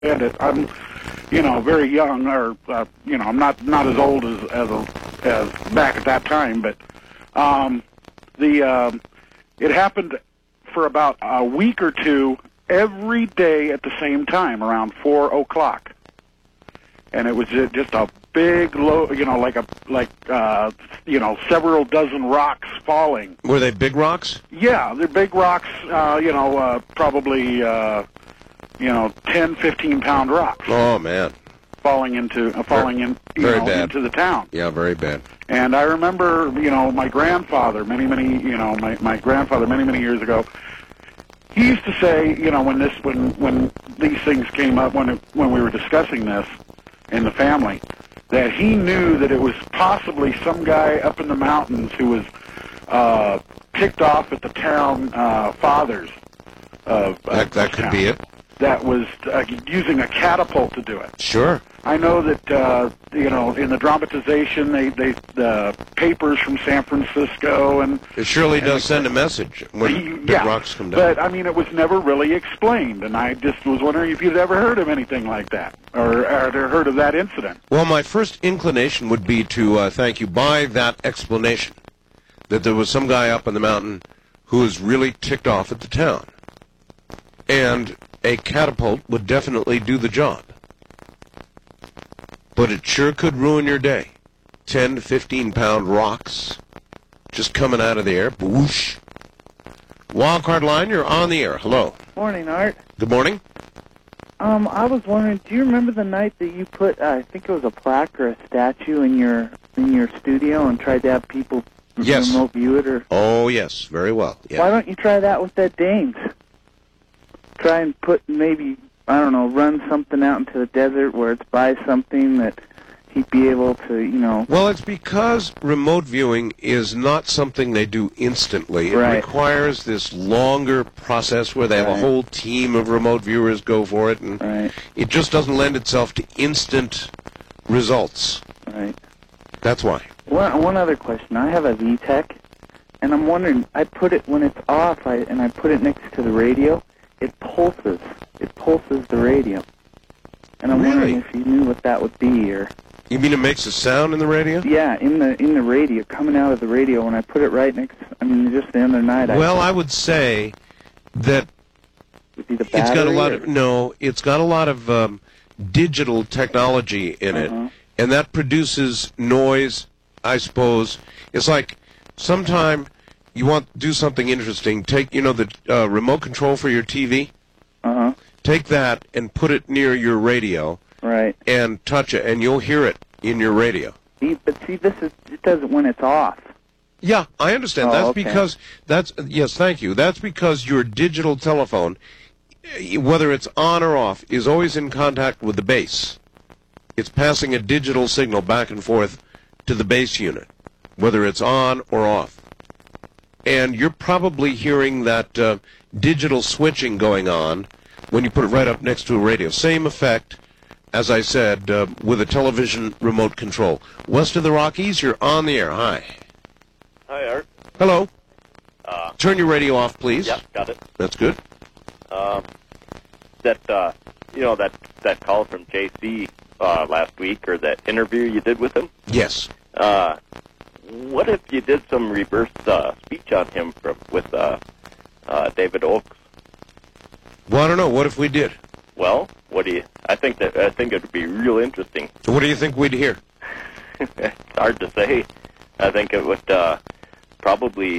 it. I'm, very young, or I'm not as old as back at that time, but it happened for about a week or two every day at the same time around 4 o'clock, and it was just a big several dozen rocks falling. Were they big rocks? Yeah, they're big rocks. Probably 10, 15-pound rocks. Oh man! Falling into the town. Yeah, very bad. And I remember, my grandfather, many years ago, he used to say, when these things came up, when we were discussing this in the family, that he knew that it was possibly some guy up in the mountains who was ticked off at the town fathers of that could be it. That was using a catapult to do it. Sure. I know that in the dramatization, the papers from San Francisco and it surely does send a message when big rocks come down. But I mean, it was never really explained, and I just was wondering if you'd ever heard of anything like that or heard of that incident. Well, my first inclination would be to thank you by that explanation that there was some guy up on the mountain who was really ticked off at the town, and a catapult would definitely do the job. But it sure could ruin your day. 10 to 15-pound rocks just coming out of the air. Whoosh. Wildcard line, you're on the air. Hello. Morning, Art. Good morning. I was wondering, do you remember the night that you put, I think it was a plaque or a statue in your studio and tried to have people remote view it? Or? Oh, yes. Very well. Yeah. Why don't you try that with that Danes? Try and put maybe, run something out into the desert where it's by something that he'd be able to, Well, it's because remote viewing is not something they do instantly. It requires this longer process where they have a whole team of remote viewers go for it, and it just doesn't lend itself to instant results. Right. That's why. One other question. I have a VTech, and I'm wondering, I put it when it's off, and I put it next to the radio. It pulses. It pulses the radio. And I'm wondering if you knew what that would be, or... You mean it makes a sound in the radio? Yeah, in the radio, coming out of the radio. When I put it right next... just the other night... I would say that it's got a lot of... No, it's got a lot of digital technology in it, and that produces noise, I suppose. It's like sometime... You want to do something interesting, take, the remote control for your TV? Take that and put it near your radio. Right. And touch it, and you'll hear it in your radio. It does it when it's off. Yeah, I understand. Yes, thank you. That's because your digital telephone, whether it's on or off, is always in contact with the base. It's passing a digital signal back and forth to the base unit, whether it's on or off. And you're probably hearing that digital switching going on when you put it right up next to a radio. Same effect, as I said, with a television remote control. West of the Rockies, you're on the air. Hi. Hi, Art. Hello. Turn your radio off, please. Yeah, got it. That's good. That call from JC last week, or that interview you did with him? Yes. What if you did some reverse speech on him with David Oakes? Well, I don't know. What if we did? Well, I think it would be real interesting. So what do you think we'd hear? It's hard to say. I think it would probably,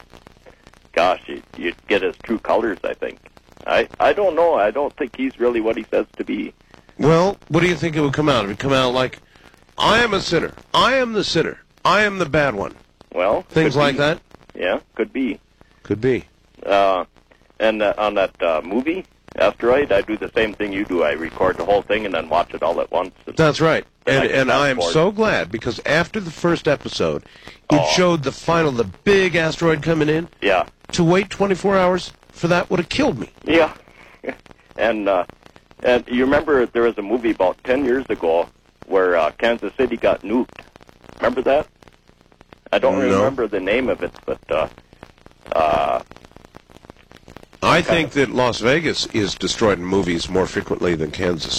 you'd get his true colors, I think. I don't know. I don't think he's really what he says to be. Well, what do you think it would come out? It would come out like, I am a sinner. I am the sinner. I am the bad one. Well, things like that? Yeah, could be. Could be. And on that movie, Asteroid, I do the same thing you do. I record the whole thing and then watch it all at once. That's right. And I am so glad, because after the first episode, it showed the big asteroid coming in. Yeah. To wait 24 hours for that would have killed me. Yeah. And you remember there was a movie about 10 years ago where Kansas City got nuked. Remember that? I don't remember the name of it, but... I think that Las Vegas is destroyed in movies more frequently than Kansas